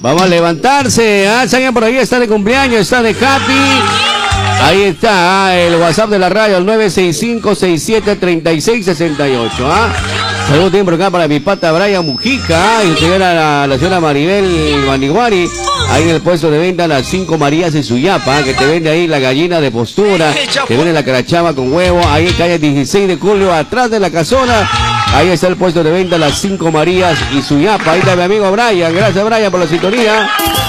Vamos a levantarse. Alguien por ahí está de cumpleaños, está de happy. Ahí está el WhatsApp de la radio, el 965-673668. Saludos bien por acá para mi pata Brian Mujica. Y a la señora Maribel Maniguari. Ahí en el puesto de venta Las 5 Marías en Suyapa, que te vende ahí la gallina de postura, te vende la carachama con huevo, ahí en calle 16 de julio, atrás de la casona. Ahí está el puesto de venta Las 5 Marías y Suyapa. Ahí está mi amigo Brian. Gracias, Brian, por la sintonía.